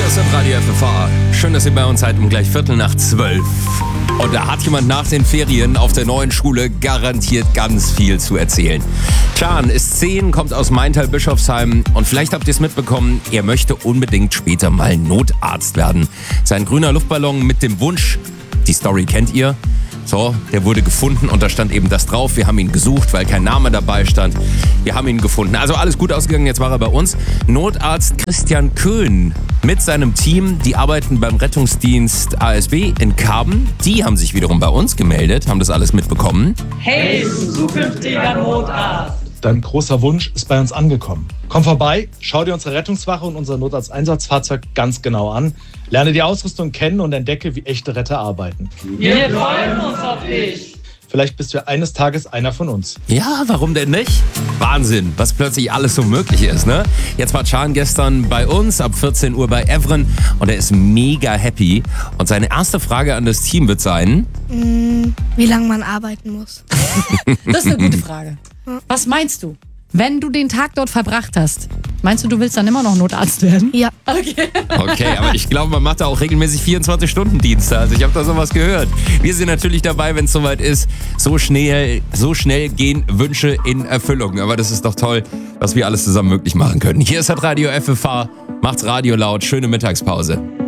ist das Radio FFH. Schön, dass ihr bei uns seid um gleich 11:45. Und da hat jemand nach den Ferien auf der neuen Schule garantiert ganz viel zu erzählen. Can ist 10, kommt aus Maintal-Bischofsheim und vielleicht habt ihr es mitbekommen, er möchte unbedingt später mal Notarzt werden. Sein grüner Luftballon mit dem Wunsch, die Story kennt ihr. So, der wurde gefunden und da stand eben das drauf. Wir haben ihn gesucht, weil kein Name dabei stand. Wir haben ihn gefunden. Also alles gut ausgegangen, jetzt war er bei uns. Notarzt Christian Köhn mit seinem Team, die arbeiten beim Rettungsdienst ASB in Karben. Die haben sich wiederum bei uns gemeldet, haben das alles mitbekommen. Hey, zukünftiger Notarzt! Dein großer Wunsch ist bei uns angekommen. Komm vorbei, schau dir unsere Rettungswache und unser Notarzteinsatzfahrzeug ganz genau an. Lerne die Ausrüstung kennen und entdecke, wie echte Retter arbeiten. Wir freuen uns auf dich! Vielleicht bist du eines Tages einer von uns. Ja, warum denn nicht? Wahnsinn, was plötzlich alles so möglich ist, ne? Jetzt war Can gestern bei uns, ab 14 Uhr bei Evren und er ist mega happy. Und seine erste Frage an das Team wird sein... Wie lange man arbeiten muss. Das ist eine gute Frage. Was meinst du, wenn du den Tag dort verbracht hast? Meinst du willst dann immer noch Notarzt werden? Ja. Okay, aber ich glaube, man macht da auch regelmäßig 24-Stunden-Dienste. Also ich habe da sowas gehört. Wir sind natürlich dabei, wenn es soweit ist. So schnell gehen Wünsche in Erfüllung. Aber das ist doch toll, was wir alles zusammen möglich machen können. Hier ist das Radio FFH. Macht's Radio laut. Schöne Mittagspause.